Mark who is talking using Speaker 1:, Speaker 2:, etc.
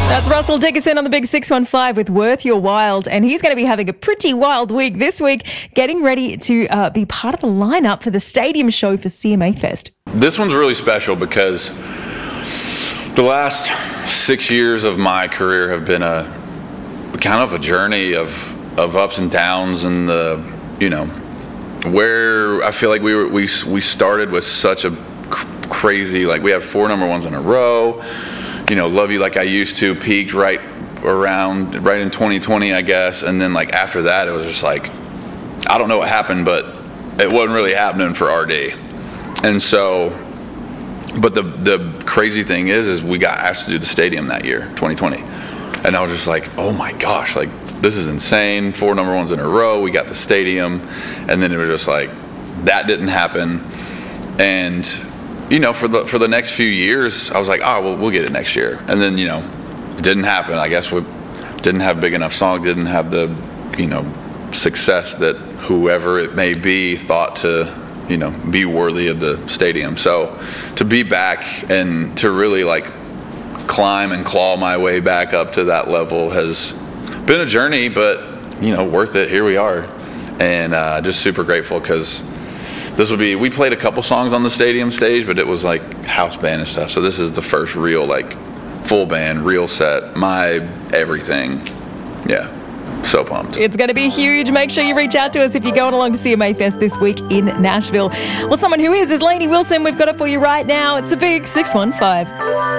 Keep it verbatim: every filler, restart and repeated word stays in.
Speaker 1: That's Russell Dickerson on the Big six one five with Worth Your Wild, and he's going to be having a pretty wild week this week, getting ready to uh, be part of the lineup for the stadium show for C M A Fest.
Speaker 2: This one's really special because the last six years of my career have been a kind of a journey of of ups and downs, and the you know where I feel like we were we we started with such a cr- crazy like we had four number ones in a row. You know, Love You Like I Used To peaked right around, right in twenty twenty, I guess. And then, like, after that, it was just like, I don't know what happened, but it wasn't really happening for R D. And so, but the the crazy thing is, is we got asked to do the stadium that year, twenty twenty. And I was just like, oh my gosh, like, this is insane. Four number ones in a row. We got the stadium. And then it was just like, that didn't happen. And you know, for the for the next few years, I was like, oh, well, we'll get it next year. And then, you know, it didn't happen. I guess we didn't have big enough song, didn't have the, you know, success that whoever it may be thought to, you know, be worthy of the stadium. So to be back and to really, like, climb and claw my way back up to that level has been a journey, but, you know, worth it. Here we are. And uh, just super grateful because this will be, we played a couple songs on the stadium stage, but it was like house band and stuff. So this is the first real, like, full band, real set, my everything. Yeah, so pumped.
Speaker 1: It's going to be huge. Make sure you reach out to us if you're going along to C M A Fest this week in Nashville. Well, someone who is is Lainey Wilson. We've got it for you right now. It's the Big six one five.